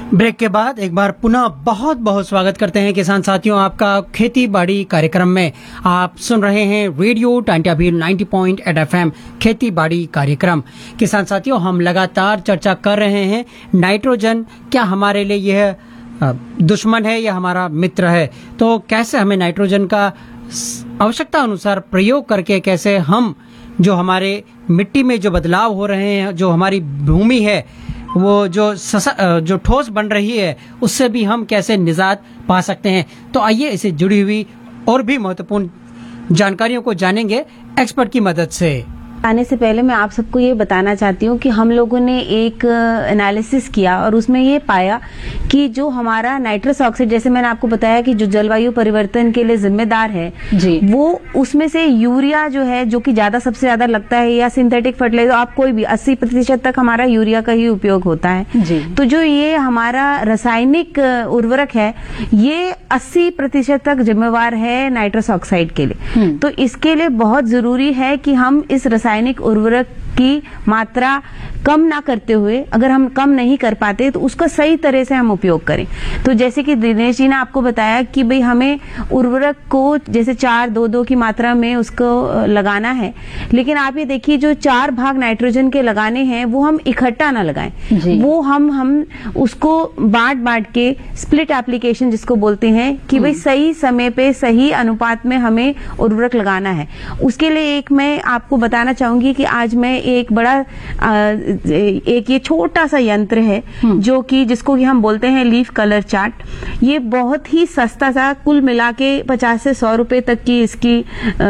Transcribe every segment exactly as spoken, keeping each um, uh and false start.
Break के बाद एक बार पुनः बहुत बहुत स्वागत करते हैं किसान साथियों आपका खेती बाड़ी कार्यक्रम में। आप सुन रहे हैं रेडियो टांट्याभील नब्बे पॉइंट आठ एफएम खेती बाड़ी कार्यक्रम। किसान साथियों, हम लगातार चर्चा कर रहे हैं नाइट्रोजन क्या हमारे लिए यह दुश्मन है या हमारा मित्र है। तो कैसे हमें नाइट्रोजन का आवश्यकता अनुसार प्रयोग करके कैसे हम जो हमारे मिट्टी में जो बदलाव हो रहे हैं, जो हमारी भूमि है वो जो ससा, जो ठोस बन रही है उससे भी हम कैसे निजात पा सकते हैं। तो आइए इसे जुड़ी हुई और भी महत्वपूर्ण जानकारियों को जानेंगे एक्सपर्ट की मदद से। आने से पहले मैं आप सबको ये बताना चाहती हूँ कि हम लोगों ने एक एनालिसिस किया और उसमें ये पाया कि जो हमारा नाइट्रस ऑक्साइड, जैसे मैंने आपको बताया कि जो जलवायु परिवर्तन के लिए जिम्मेदार है जी, वो उसमें से यूरिया जो है जो कि ज्यादा सबसे ज्यादा लगता है, या सिंथेटिक फर्टिलाइजर आप कोई भी अस्सी प्रतिशत तक हमारा यूरिया का ही उपयोग होता है जी। तो जो ये हमारा रासायनिक उर्वरक है ये अस्सी प्रतिशत तक जिम्मेवार है नाइट्रस ऑक्साइड के लिए। तो इसके लिए बहुत जरूरी है कि हम इस रासायनिक उर्वरक की मात्रा कम ना करते हुए, अगर हम कम नहीं कर पाते तो उसका सही तरह से हम उपयोग करें। तो जैसे कि दिनेश जी ने आपको बताया कि भाई हमें उर्वरक को जैसे चार दो दो की मात्रा में उसको लगाना है, लेकिन आप ये देखिए जो चार भाग नाइट्रोजन के लगाने हैं वो हम इकट्ठा ना लगाएं, वो हम हम उसको बांट बांट के स्प्लिट एप्लीकेशन जिसको बोलते हैं कि भाई सही समय पे सही अनुपात में हमें उर्वरक लगाना है। उसके लिए एक मैं आपको बताना चाहूंगी कि आज मैं एक बड़ा आ, एक ये छोटा सा यंत्र है जो कि जिसको कि हम बोलते हैं लीफ कलर चार्ट। ये बहुत ही सस्ता सा, कुल मिला के पचास से सौ रुपए तक की इसकी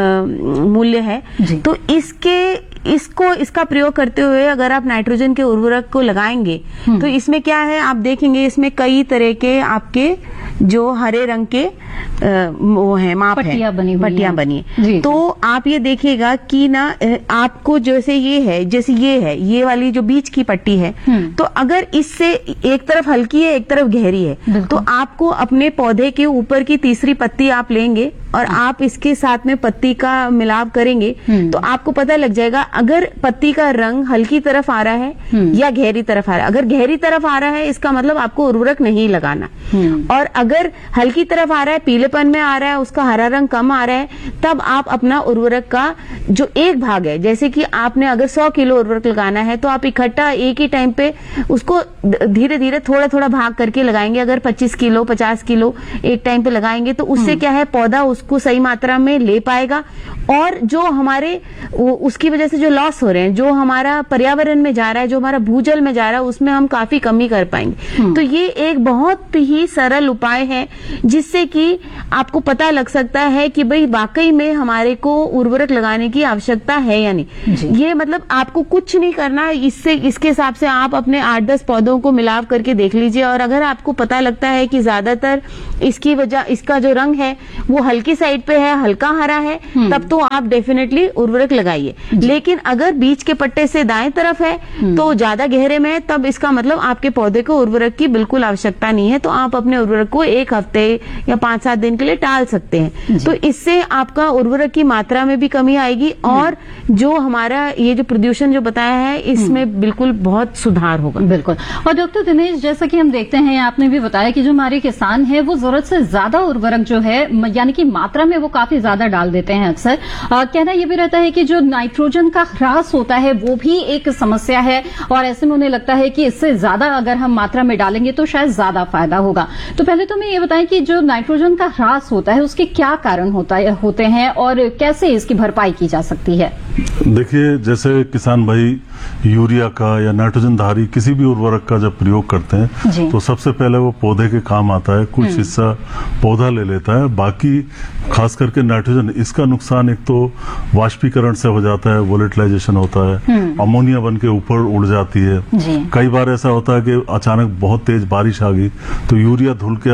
मूल्य है। तो इसके इसको इसका प्रयोग करते हुए अगर आप नाइट्रोजन के उर्वरक को लगाएंगे तो इसमें क्या है आप देखेंगे, इसमें कई तरह के आपके जो हरे रंग के आ, वो है माप पट्टियां है बनी पट्टियां बनी है। तो आप ये देखिएगा कि ना आपको जैसे ये है, जैसे ये है ये वाली जो बीच की पट्टी है, तो अगर इससे एक तरफ हल्की है एक तरफ गहरी है तो आपको अपने पौधे के ऊपर की तीसरी पत्ती आप लेंगे और आप इसके साथ में पत्ती का मिलाप करेंगे तो आपको पता लग जाएगा अगर पत्ती का रंग हल्की तरफ आ रहा है या गहरी तरफ आ रहा है। अगर गहरी तरफ आ रहा है इसका मतलब आपको उर्वरक नहीं लगाना, और अगर हल्की तरफ आ रहा है, पीलेपन में आ रहा है, उसका हरा रंग कम आ रहा है, तब आप अपना उर्वरक का जो एक भाग है, जैसे कि आपने अगर सौ किलो उर्वरक लगाना है तो आप इकट्ठा एक ही टाइम पे उसको धीरे धीरे थोड़ा थोड़ा भाग करके लगाएंगे। अगर पच्चीस किलो पचास किलो एक टाइम पे लगाएंगे तो उससे क्या है पौधा उसको सही मात्रा में ले पाएगा, और जो हमारे उसकी वजह से जो लॉस हो रहे हैं, जो हमारा पर्यावरण में जा रहा है, जो हमारा भूजल में जा रहा है, उसमें हम काफी कमी कर पाएंगे। तो ये एक बहुत ही सरल उपाय है जिससे कि आपको पता लग सकता है कि भाई वाकई में हमारे को उर्वरक लगाने की आवश्यकता है या नहीं। ये मतलब आपको कुछ नहीं करना, इससे इसके हिसाब से आप अपने आठ दस पौधों को मिलाप करके देख लीजिए, और अगर आपको पता लगता है कि ज्यादातर इसकी वजह इसका जो रंग है वो हल्की साइड पे है, हल्का हरा है, तब तो आप डेफिनेटली उर्वरक लगाइए। लेकिन अगर बीच के पट्टे से दाएं तरफ है तो ज्यादा गहरे में है, तब इसका मतलब आपके पौधे को उर्वरक की बिल्कुल आवश्यकता नहीं है, तो आप अपने उर्वरक को एक हफ्ते या पांच सात दिन के लिए टाल सकते हैं। तो इससे आपका उर्वरक की मात्रा में भी कमी आएगी और जो हमारा ये जो प्रदूषण जो बताया है इसमें बिल्कुल बहुत सुधार होगा। बिल्कुल। और डॉक्टर दिनेश, जैसा कि हम देखते हैं, आपने भी बताया कि जो हमारे किसान है वो जरूरत से ज्यादा उर्वरक जो है यानी कि मात्रा में वो काफी ज्यादा डाल देते हैं। अक्सर कहना ये भी रहता है कि जो नाइट्रोजन का ह्रास होता है वो भी एक समस्या है, और ऐसे में उन्हें लगता है कि इससे ज्यादा अगर हम मात्रा में डालेंगे तो शायद ज्यादा फायदा होगा। तो पहले तो मैं ये बताएं कि जो नाइट्रोजन का ह्रास होता है उसके क्या कारण होता है, होते हैं और कैसे इसकी भरपाई की जा सकती है। देखिए, जैसे किसान भाई यूरिया का या नाइट्रोजन धारी किसी भी उर्वरक का जब प्रयोग करते हैं तो सबसे पहले वो पौधे के काम आता है, कुछ हिस्सा पौधा ले लेता है, बाकी खास करके नाइट्रोजन इसका नुकसान एक तो वाष्पीकरण से हो जाता है, वोलेटिलाइजेशन होता है, अमोनिया बन के ऊपर उड़ जाती है। कई बार ऐसा होता है कि अचानक बहुत तेज बारिश आ गई तो यूरिया धुल के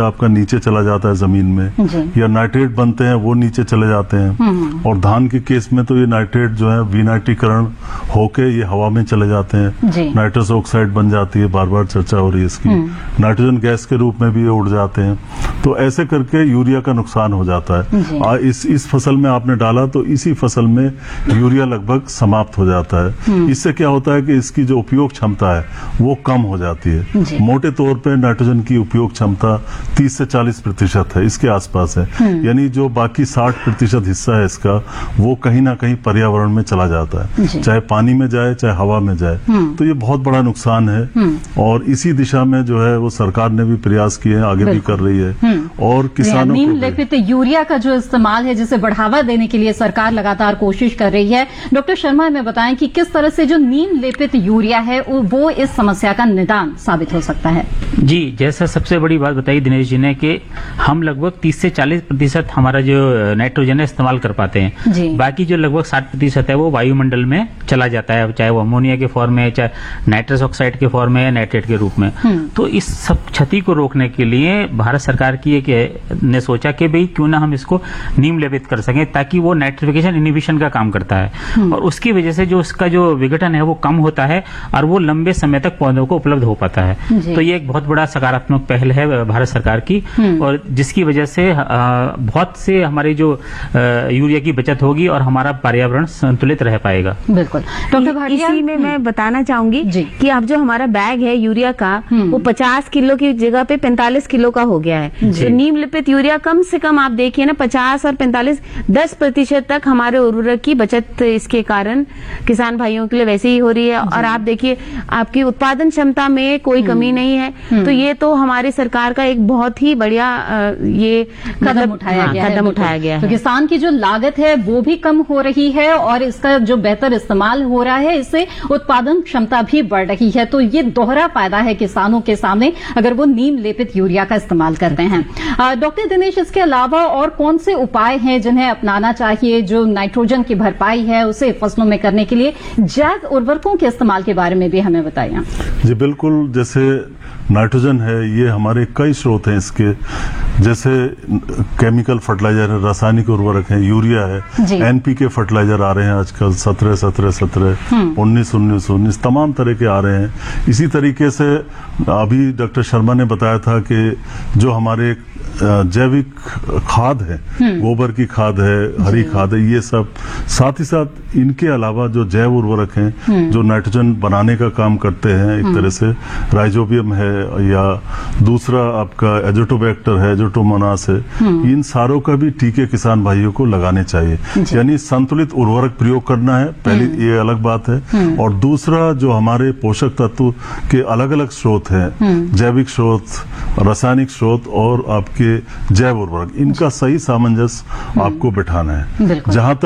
यूरिया आपका नीचे चला जाता है जमीन में, या नाइट्रेट बनते हैं वो नीचे चले जाते हैं। और धान के केस में तो ये नाइट्रेट जो है विनाइट्रीकरण होके ये हवा में चले जाते हैं, नाइट्रस ऑक्साइड बन जाती है, बार बार चर्चा हो रही है इसकी, नाइट्रोजन गैस के रूप में भी ये उड़ जाते हैं। तो ऐसे करके यूरिया का नुकसान हो जाता है। आ, इस इस फसल में आपने डाला तो इसी फसल में यूरिया लगभग समाप्त हो जाता है। इससे क्या होता है कि इसकी जो उपयोग क्षमता है वो कम हो जाती है। मोटे तौर पे नाइट्रोजन की उपयोग क्षमता तीस से चालीस प्रतिशत है, इसके आसपास है। यानी जो बाकी साठ प्रतिशत हिस्सा है इसका वो कहीं ना कहीं पर्यावरण में चला जाता है, चाहे पानी में जाए चाहे हवा में जाए। तो ये बहुत बड़ा नुकसान है और इसी दिशा में जो है वो सरकार ने भी प्रयास किए हैं, आगे भी कर रही है। और किसानों नीम लेपित यूरिया का जो इस्तेमाल है जिसे बढ़ावा देने के लिए सरकार लगातार कोशिश कर रही है। डॉक्टर शर्मा हमें बताएं कि किस तरह से जो नीम लेपित यूरिया है वो इस समस्या का निदान साबित हो सकता है। जी, जैसा सबसे बड़ी बात बताई दिनेश जी ने कि हम लगभग तीस से चालीस प्रतिशत हमारा जो नाइट्रोजन है इस्तेमाल कर पाते हैं, बाकी जो लगभग साठ प्रतिशत है वो वायुमंडल में चला जाता है, चाहे वो अमोनिया के फॉर्म में, चाहे नाइट्रस ऑक्साइड के फॉर्म में या नाइट्रेट के रूप में। तो इस सब क्षति को रोकने के लिए भारत सरकार की एक ने सोचा कि भाई क्यों ना हम इसको नीम लेपित कर सकें ताकि वो नाइट्रिफिकेशन इनिबिशन का काम करता है और उसकी वजह से जो उसका जो विघटन है वो कम होता है और वो लंबे समय तक पौधों को उपलब्ध हो पाता है। तो ये एक बहुत बड़ा सकारात्मक पहल है भारत सरकार की और जिसकी वजह से बहुत से हमारी जो यूरिया की बचत होगी और हमारा पर्यावरण संतुलित रह पाएगा। बिल्कुल डॉक्टर भाटिया, इसी में मैं बताना चाहूंगी कि अब जो हमारा बैग है यूरिया का वो पचास किलो की जगह पे पैंतालीस किलो का हो गया है। तो नीम लेपित यूरिया कम से कम आप देखिए ना पचास और पैंतालीस दस प्रतिशत तक हमारे उर्वरक की बचत इसके कारण किसान भाइयों के लिए वैसे ही हो रही है। और आप देखिए आपकी उत्पादन क्षमता में कोई कमी नहीं है। तो ये तो हमारी सरकार का एक बहुत ही बढ़िया ये कदम उठाया गया कदम उठाया गया है। तो किसान की जो लागत है वो भी कम हो रही है और इसका जो बेहतर इस्तेमाल हो रहा है, इससे उत्पादन क्षमता भी बढ़ रही है। तो ये दोहरा फायदा है किसानों के सामने अगर वो नीम लेपित यूरिया का इस्तेमाल करते हैं। डॉक्टर दिनेश, इसके अलावा और कौन से उपाय हैं जिन्हें अपनाना चाहिए जो नाइट्रोजन की भरपाई है उसे फसलों में करने के लिए? जैव उर्वरकों के इस्तेमाल के बारे में भी हमें बताइए। जी बिल्कुल, जैसे नाइट्रोजन है ये हमारे कई स्रोत हैं इसके, जैसे केमिकल फर्टिलाइजर है, रासायनिक उर्वरक है, यूरिया है, एनपीके फर्टिलाइजर आ रहे हैं आजकल सत्रह सत्रह सत्रह उन्नीस उन्नीस उन्नीस तमाम तरह के आ रहे हैं। इसी तरीके से अभी डॉक्टर शर्मा ने बताया था कि जो हमारे जैविक खाद है, गोबर की खाद है, हरी खाद है, ये सब साथ ही साथ इनके अलावा जो जैव उर्वरक हैं जो नाइट्रोजन बनाने का काम करते हैं, एक तरह से राइजोबियम है या दूसरा आपका एजोटोबैक्टर है, एजोटोमोनास है, इन सारों का भी टीके किसान भाइयों को लगाने चाहिए। यानी संतुलित उर्वरक प्रयोग करना है, पहली ये अलग बात है। और दूसरा जो हमारे पोषक तत्व के अलग अलग स्रोत हैं, जैविक स्रोत, रासायनिक स्रोत और आपके जैव उर्वरक, इनका सही सामंजस्य आपको बिठाना है। जहां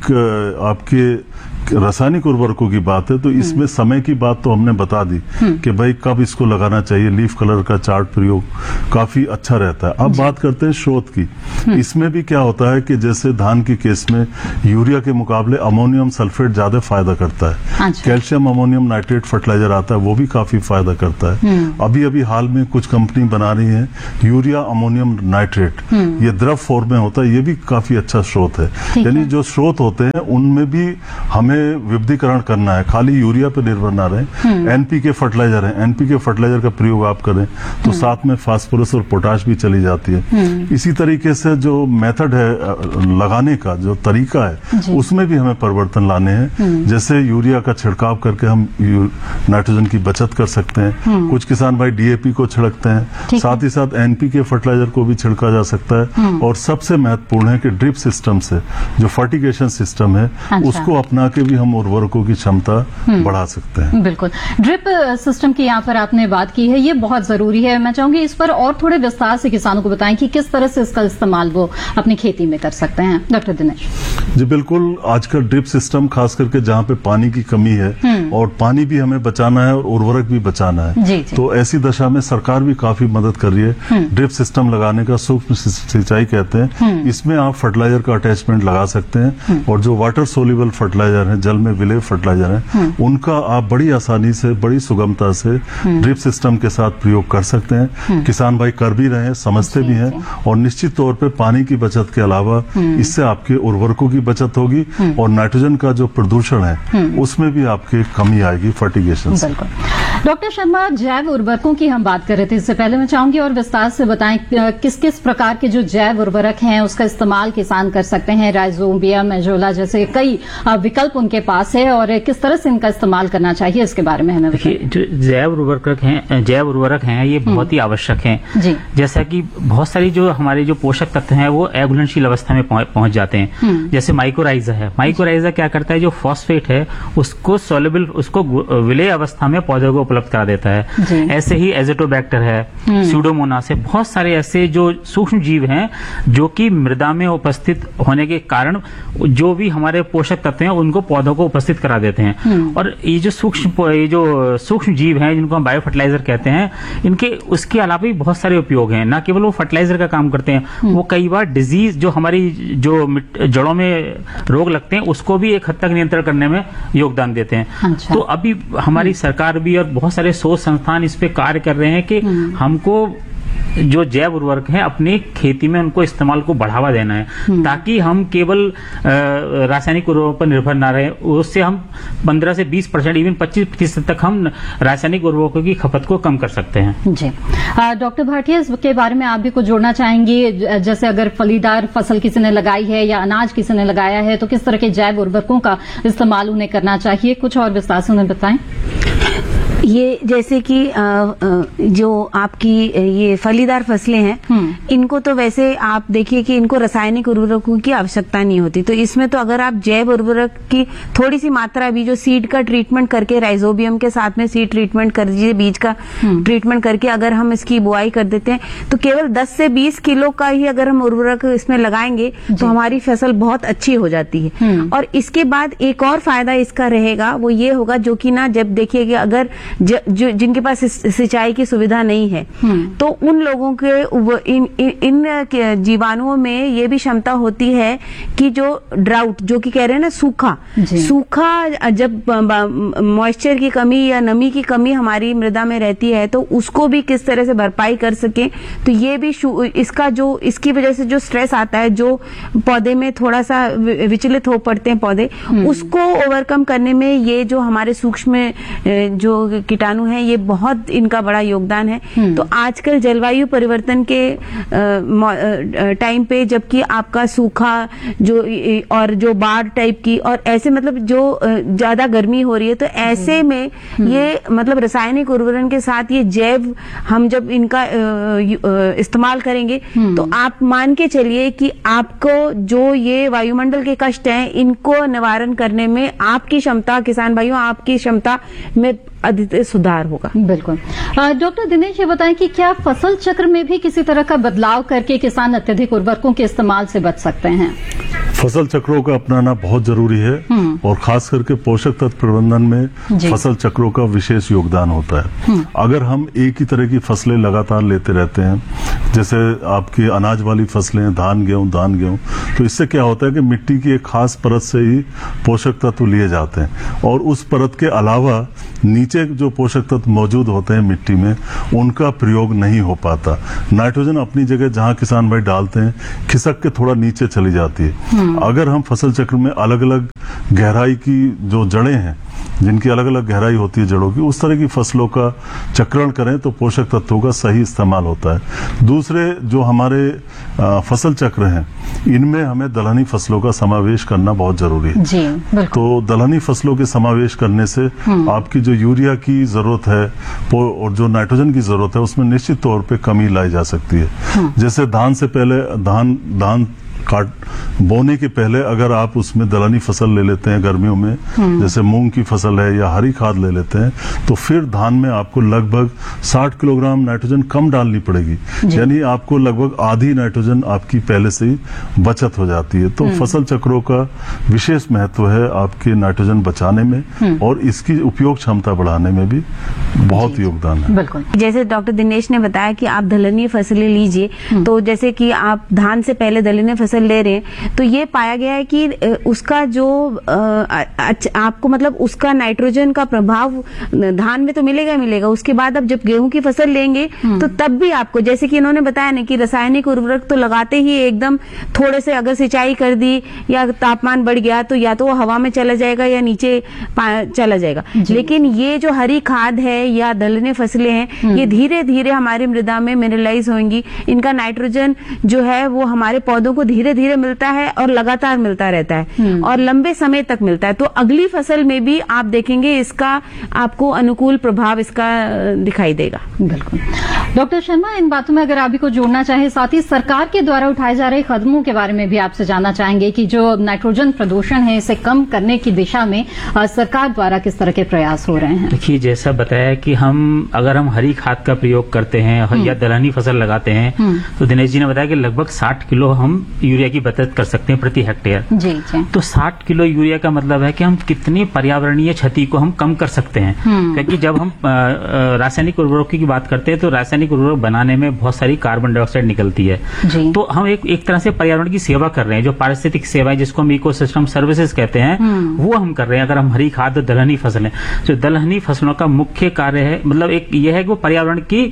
तक आपके रासायनिक उर्वरकों की बात है तो इसमें समय की बात तो हमने बता दी कि भाई कब इसको लगाना चाहिए। लीफ कलर का चार्ट प्रयोग काफी अच्छा रहता है। अब बात करते हैं स्रोत की। इसमें भी क्या होता है कि जैसे धान की केस में यूरिया के मुकाबले अमोनियम सल्फेट ज्यादा फायदा करता है। कैल्शियम अमोनियम नाइट्रेट फर्टिलाइजर आता है, वो भी काफी फायदा करता है। अभी अभी हाल में कुछ कंपनी बना रही है यूरिया अमोनियम नाइट्रेट, ये द्रव फॉर्म में होता है, ये भी काफी अच्छा स्रोत है। यानी जो स्रोत होते हैं उनमें भी हमें विविधीकरण करना है, खाली यूरिया पे निर्भर ना रहे। एनपीके फर्टिलाइजर है, एनपीके फर्टिलाइजर का प्रयोग आप करें तो साथ में फास्फोरस और पोटाश भी चली जाती है। इसी तरीके से जो मेथड है लगाने का, जो तरीका है, उसमें भी हमें परिवर्तन लाने हैं। जैसे यूरिया का छिड़काव करके हम नाइट्रोजन की बचत कर सकते हैं। कुछ किसान भाई डीएपी को छिड़कते हैं, साथ ही साथ एनपीके फर्टिलाइजर को भी छिड़का जा सकता है। और सबसे महत्वपूर्ण है कि ड्रिप सिस्टम से जो फर्टिगेशन सिस्टम है उसको अपना के भी हम उर्वरकों की क्षमता बढ़ा सकते हैं। बिल्कुल, ड्रिप सिस्टम की यहाँ पर आपने बात की है, ये बहुत जरूरी है। मैं चाहूंगी इस पर और थोड़े विस्तार से किसानों को बताएं कि किस तरह से इसका इस्तेमाल वो अपनी खेती में कर सकते हैं। डॉक्टर दिनेश जी बिल्कुल, आज का ड्रिप सिस्टम खास करके जहाँ पे पानी की कमी है और पानी भी हमें बचाना है और उर्वरक भी बचाना है, जी, जी। तो ऐसी दशा में सरकार भी काफी मदद कर रही है। ड्रिप सिस्टम लगाने का सूक्ष्म सिंचाई कहते हैं, इसमें आप फर्टिलाइजर का अटैचमेंट लगा सकते हैं और जो वाटर सोल्यूबल फर्टिलाइजर हैं, जल में विलेय फर्टिलाइजर हैं, उनका आप बड़ी आसानी से, बड़ी सुगमता से ड्रिप सिस्टम के साथ प्रयोग कर सकते हैं। किसान भाई कर भी रहे हैं, समझते भी हैं, और निश्चित तौर पे पानी की बचत के अलावा इससे आपके उर्वरकों की बचत होगी और नाइट्रोजन का जो प्रदूषण है उसमें भी आपकी कमी आएगी फर्टिगेशन से। डॉक्टर शर्मा, जैव उर्वरकों की हम बात कर रहे थे, इससे पहले मैं चाहूंगी और विस्तार से बताएं किस किस प्रकार के जो जैव उर्वरक हैं उसका इस्तेमाल किसान कर सकते हैं। राइजोबियम, एजोला जैसे कई विकल्प उनके पास है और किस तरह से इनका इस्तेमाल करना चाहिए, इसके बारे में हमें बताइए। जो जैव उर्वरक हैं जैव उर्वरक हैं ये बहुत ही आवश्यक हैं। जैसा कि बहुत सारी जो हमारे जो पोषक तत्व हैं वो अघुलनशील अवस्था में पहुंच जाते हैं। जैसे माइक्रोराइजा है, माइक्रोराइजा क्या करता है, जो फॉस्फेट है उसको सोलेबल, उसको विलेय अवस्था में पौधे को उपलब्ध करा देता है। ऐसे ही एजेटोबैक्टर है, स्यूडोमोनास है, बहुत सारे ऐसे जो सूक्ष्म जीव हैं जो कि मृदा में उपस्थित होने के कारण जो भी हमारे पोषक तत्व हैं उनको पौधों को उपस्थित करा देते हैं। और ये जो सूक्ष्म ये जो सूक्ष्म जीव हैं जिनको हम बायो फर्टिलाइजर कहते हैं, इनके उसके अलावा भी बहुत सारे उपयोग हैं। न केवल वो फर्टिलाइजर का काम करते हैं, वो कई बार डिजीज जो हमारी जो जड़ों में रोग लगते हैं उसको भी एक हद तक नियंत्रण करने में योगदान देते हैं। अच्छा। तो अभी हमारी सरकार भी और बहुत सारे शोध संस्थान इस पे कार्य कर रहे हैं कि हमको जो जैव उर्वरक हैं अपनी खेती में उनको इस्तेमाल को बढ़ावा देना है, ताकि हम केवल रासायनिक उर्वरकों पर निर्भर ना रहे। उससे हम पंद्रह से बीस परसेंट इवन पच्चीस प्रतिशत तक हम रासायनिक उर्वरकों की खपत को कम कर सकते हैं। जी डॉक्टर भाटिया, इसके बारे में आप भी कुछ जोड़ना चाहेंगे? जैसे अगर फलीदार फसल किसी ने लगाई है या अनाज किसी ने लगाया है तो किस तरह के जैव उर्वरकों का इस्तेमाल उन्हें करना चाहिए, कुछ और विस्तार से उन्हें बताएं। ये जैसे कि जो आपकी ये फलीदार फसलें हैं, इनको तो वैसे आप देखिए कि इनको रासायनिक उर्वरकों की आवश्यकता नहीं होती। तो इसमें तो अगर आप जैव उर्वरक की थोड़ी सी मात्रा भी, जो सीड का ट्रीटमेंट करके, राइजोबियम के साथ में सीड ट्रीटमेंट कर दीजिए, बीज का ट्रीटमेंट करके अगर हम इसकी बुआई कर देते हैं तो केवल दस से बीस किलो का ही अगर हम उर्वरक इसमें लगाएंगे तो हमारी फसल बहुत अच्छी हो जाती है। और इसके बाद एक और फायदा इसका रहेगा, वो ये होगा, जो कि ना जब देखिए कि अगर ज, जो जिनके पास सिंचाई की सुविधा नहीं है तो उन लोगों के इन, इन, इन जीवाणुओं में ये भी क्षमता होती है कि जो ड्राउट, जो कि कह रहे हैं ना सूखा, सूखा जब मॉइस्चर की कमी या नमी की कमी हमारी मृदा में रहती है तो उसको भी किस तरह से भरपाई कर सके। तो ये भी इसका जो इसकी वजह से जो स्ट्रेस आता है, जो पौधे में थोड़ा सा विचलित हो पड़ते हैं पौधे, उसको ओवरकम करने में ये जो हमारे सूक्ष्म जो कीटाणु हैं ये बहुत इनका बड़ा योगदान है। तो आजकल जलवायु परिवर्तन के टाइम पे जबकि आपका सूखा जो और जो बाढ़ टाइप की और ऐसे मतलब जो ज्यादा गर्मी हो रही है, तो ऐसे में ये मतलब रासायनिक उर्वरक के साथ ये जैव हम जब इनका इस्तेमाल करेंगे तो आप मान के चलिए कि आपको जो ये वायुमंडल के कष्ट हैं इनको निवारण करने में आपकी क्षमता, किसान भाइयों, आपकी क्षमता में अद्वितीय सुधार होगा। बिल्कुल। डॉक्टर दिनेश, ये बताएं कि क्या फसल चक्र में भी किसी तरह का बदलाव करके किसान अत्यधिक उर्वरकों के इस्तेमाल से बच सकते हैं? फसल चक्रों का अपनाना बहुत जरूरी है और खास करके पोषक तत्व प्रबंधन में फसल चक्रों का विशेष योगदान होता है। अगर हम एक ही तरह की फसलें लगातार लेते रहते हैं, जैसे आपकी अनाज वाली फसलें, धान गेहूं धान गेहूं, तो इससे क्या होता है कि मिट्टी की एक खास परत से ही पोषक तत्व लिए जाते हैं और उस परत के अलावा नीचे जो पोषक तत्व मौजूद होते हैं मिट्टी में उनका प्रयोग नहीं हो पाता। नाइट्रोजन अपनी जगह जहां किसान भाई डालते हैं खिसक के थोड़ा नीचे चली जाती है। अगर हम फसल चक्र में अलग अलग गहराई की जो जड़ें हैं, जिनकी अलग अलग गहराई होती है जड़ों की, उस तरह की फसलों का चक्रण करें तो पोषक तत्वों का सही इस्तेमाल होता है। दूसरे जो हमारे आ, फसल चक्र हैं, इनमें हमें दलहनी फसलों का समावेश करना बहुत जरूरी है। जी, तो दलहनी फसलों के समावेश करने से आपकी जो यूरिया की जरूरत है और जो नाइट्रोजन की जरूरत है उसमें निश्चित तौर पे कमी लाई जा सकती है। जैसे धान से पहले धान धान काट बोने के पहले अगर आप उसमें दलहनी फसल ले लेते हैं गर्मियों में, जैसे मूंग की फसल है या हरी खाद ले लेते हैं, तो फिर धान में आपको लगभग साठ किलोग्राम नाइट्रोजन कम डालनी पड़ेगी, यानी आपको लगभग आधी नाइट्रोजन आपकी पहले से ही बचत हो जाती है। तो फसल चक्रों का विशेष महत्व है आपके नाइट्रोजन बचाने में और इसकी उपयोग क्षमता बढ़ाने में भी बहुत योगदान है। बिल्कुल। जैसे डॉक्टर दिनेश ने बताया कि आप दलहनी फसलें लीजिए, तो जैसे कि आप धान से पहले दलहनी फसल फसल ले रहे हैं तो ये पाया गया है कि उसका जो आपको मतलब उसका नाइट्रोजन का प्रभाव धान में तो मिलेगा मिलेगा, उसके बाद अब जब गेहूं की फसल लेंगे तो तब भी आपको, जैसे कि इन्होंने बताया ना कि रासायनिक उर्वरक तो लगाते ही एकदम थोड़े से अगर सिंचाई कर दी या तापमान बढ़ गया तो या तो वो हवा में चला जाएगा या नीचे चला जाएगा, लेकिन ये जो हरी खाद है या दलहनी फसलें हैं ये धीरे धीरे हमारी मृदा में मिनरलाइज होंगी। इनका नाइट्रोजन जो है वो हमारे पौधों को धीरे धीरे मिलता है और लगातार मिलता रहता है और लंबे समय तक मिलता है। तो अगली फसल में भी आप देखेंगे इसका आपको अनुकूल प्रभाव इसका दिखाई देगा। बिल्कुल डॉक्टर शर्मा, इन बातों में अगर आप भी को जोड़ना चाहे, साथ ही सरकार के द्वारा उठाए जा रहे कदमों के बारे में भी आपसे जानना चाहेंगे कि जो नाइट्रोजन प्रदूषण है इसे कम करने की दिशा में सरकार द्वारा किस तरह के प्रयास हो रहे हैं। देखिए, जैसा बताया कि हम अगर हम हरी खाद का प्रयोग करते हैं या दलहनी फसल लगाते हैं तो दिनेश जी ने बताया कि लगभग साठ किलो हम यूरिया की बचत कर सकते हैं प्रति हेक्टेयर। जी जी। तो साठ किलो यूरिया का मतलब है कि हम कितनी पर्यावरणीय क्षति को हम कम कर सकते हैं, क्योंकि जब हम रासायनिक उर्वरकों की बात करते हैं तो रासायनिक उर्वरक बनाने में बहुत सारी कार्बन डाइऑक्साइड निकलती है। तो हम एक एक तरह से पर्यावरण की सेवा कर रहे हैं, जो पारिस्थितिक सेवाएं जिसको हम इकोसिस्टम सर्विसेज कहते हैं वो हम कर रहे हैं। अगर हम हरी खाद दलहनी फसलें, जो दलहनी फसलों का मुख्य कार्य है, मतलब एक ये है कि वो पर्यावरण की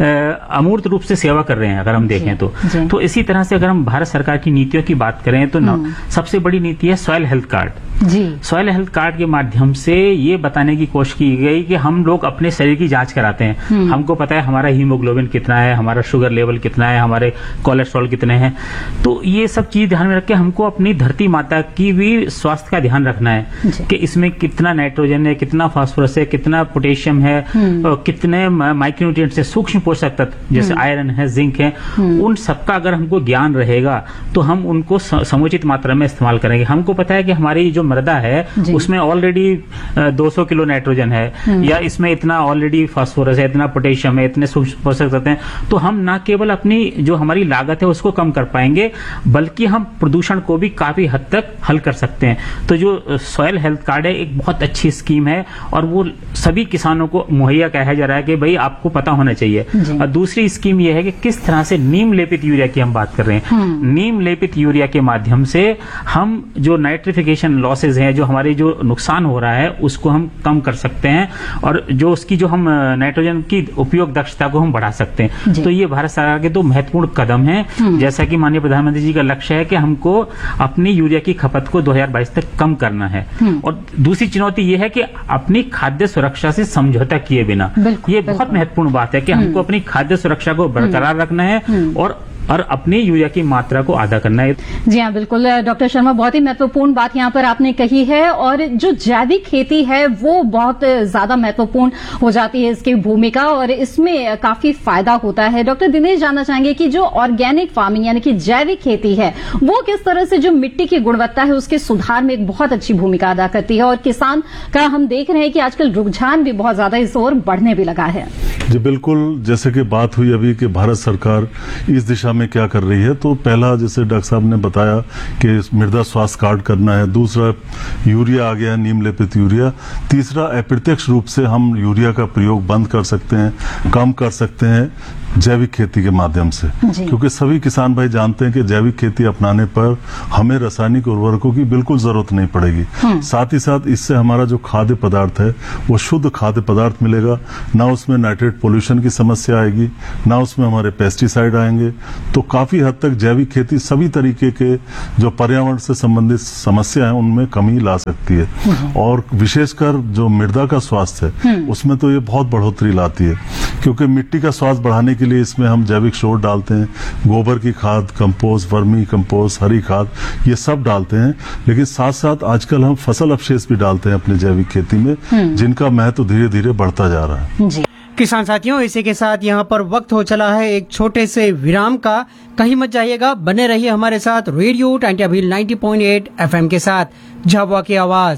अमूर्त रूप से सेवा कर रहे हैं अगर हम देखें तो। तो इसी तरह से अगर हम भारत सरकार की नीतियों की बात करें तो सबसे बड़ी नीति है सॉइल हेल्थ कार्ड। जी। सॉइल हेल्थ कार्ड के माध्यम से ये बताने की कोशिश की गई कि हम लोग अपने शरीर की जांच कराते हैं, हमको पता है हमारा हीमोग्लोबिन कितना है, हमारा शुगर लेवल कितना है, हमारे कोलेस्ट्रॉल कितने हैं। तो ये सब चीज ध्यान में रख के हमको अपनी धरती माता की भी स्वास्थ्य का ध्यान रखना है कि इसमें कितना नाइट्रोजन है, कितना फास्फोरस है, कितना पोटेशियम है, कितने माइक्रोन्यूट्रिएंट्स है, सूक्ष्म पोषक तत्व जैसे आयरन है, जिंक है, उन सबका अगर हमको ज्ञान रहेगा तो हम उनको समुचित मात्रा में इस्तेमाल करेंगे। हमको पता है कि हमारी जो मृदा है उसमें ऑलरेडी दो सौ किलो नाइट्रोजन है या इसमें इतना ऑलरेडी फास्फोरस है, इतना पोटेशियम है, इतने सूक्ष्म पोषक तत्व हैं। तो हम न केवल अपनी जो हमारी लागत है उसको कम कर पाएंगे बल्कि हम प्रदूषण को भी काफी हद तक हल कर सकते हैं। तो जो सॉइल हेल्थ कार्ड है एक बहुत अच्छी स्कीम है और वो सभी किसानों को मुहैया कहा जा रहा है कि भाई आपको पता होना चाहिए। और दूसरी स्कीम ये है कि किस तरह से नीम लेपित यूरिया की हम बात कर रहे हैं। नीम लेपित यूरिया के माध्यम से हम जो नाइट्रिफिकेशन लॉसेज हैं, जो हमारे जो नुकसान हो रहा है उसको हम कम कर सकते हैं और जो उसकी जो हम नाइट्रोजन की उपयोग दक्षता को हम बढ़ा सकते हैं। तो ये भारत सरकार के दो महत्वपूर्ण कदम हैं। जैसा कि माननीय प्रधानमंत्री जी का लक्ष्य है कि हमको अपनी यूरिया की खपत को दो हज़ार बाईस तक कम करना है। और दूसरी चुनौती ये है कि अपनी खाद्य सुरक्षा से समझौता किए बिना, ये बहुत महत्वपूर्ण बात है कि हमको अपनी खाद्य सुरक्षा को बरकरार रखना है और और अपनी यूरिया की मात्रा को आधा करना है। जी हाँ, बिल्कुल डॉक्टर शर्मा, बहुत ही महत्वपूर्ण बात यहाँ पर आपने कही है। और जो जैविक खेती है वो बहुत ज्यादा महत्वपूर्ण हो जाती है इसकी भूमिका और इसमें काफी फायदा होता है। डॉक्टर दिनेश जानना चाहेंगे कि जो ऑर्गेनिक फार्मिंग यानी कि जैविक खेती है वो किस तरह से जो मिट्टी की गुणवत्ता है उसके सुधार में एक बहुत अच्छी भूमिका अदा करती है और किसान का हम देख रहे हैं कि आजकल रुझान भी बहुत ज्यादा इस ओर बढ़ने भी लगा है। जी बिल्कुल, जैसे कि बात हुई अभी कि भारत सरकार इस दिशा में क्या कर रही है, तो पहला जैसे डॉक्टर साहब ने बताया कि मृदा स्वास्थ्य कार्ड करना है, दूसरा यूरिया आ गया, नीम लेपित यूरिया, तीसरा अप्रत्यक्ष रूप से हम यूरिया का प्रयोग बंद कर सकते हैं, कम कर सकते हैं जैविक खेती के माध्यम से, क्योंकि सभी किसान भाई जानते हैं कि जैविक खेती अपनाने पर हमें रासायनिक उर्वरकों की बिल्कुल जरूरत नहीं पड़ेगी। साथ ही साथ इससे हमारा जो खाद्य पदार्थ है वो शुद्ध खाद्य पदार्थ मिलेगा, ना उसमें नाइट्रेट पोल्यूशन की समस्या आएगी, ना उसमें हमारे पेस्टिसाइड आएंगे। तो काफी हद तक जैविक खेती सभी तरीके के जो पर्यावरण से संबंधित समस्या है उनमें कमी ला सकती है और विशेषकर जो मृदा का स्वास्थ्य है उसमें तो ये बहुत बढ़ोतरी लाती है, क्योंकि मिट्टी का स्वास्थ्य बढ़ाने के लिए इसमें हम जैविक शोर डालते हैं, गोबर की खाद, कंपोस्ट, वर्मी कंपोस्ट, हरी खाद, ये सब डालते हैं। लेकिन साथ साथ आजकल हम फसल अवशेष भी डालते हैं अपनी जैविक खेती में, जिनका महत्व धीरे धीरे बढ़ता जा रहा है। जी किसान साथियों, इसी के साथ यहाँ पर वक्त हो चला है एक छोटे से विराम का। कहीं मत जाइएगा, बने रहिए हमारे साथ रेडियो टांट्याभील नब्बे पॉइंट आठ एफएम के साथ, झाबुआ की आवाज।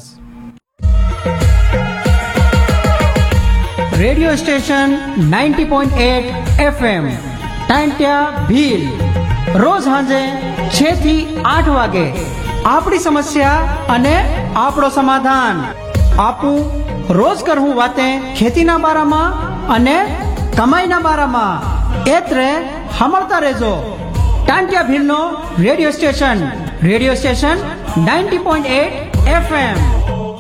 रेडियो स्टेशन नब्बे पॉइंट आठ एफएम टांट्याभील, रोज सांजे छह થી આઠ વાગે આપણી સમસ્યા અને આપણો સમાધાન આપું રોજ કરવું વાતે ખેતીના બારામાં અને કમાઈના બારામાં એત્રે સાંભળતા રહેજો। Tantia भीलनो radio station radio station ninety point eight F M.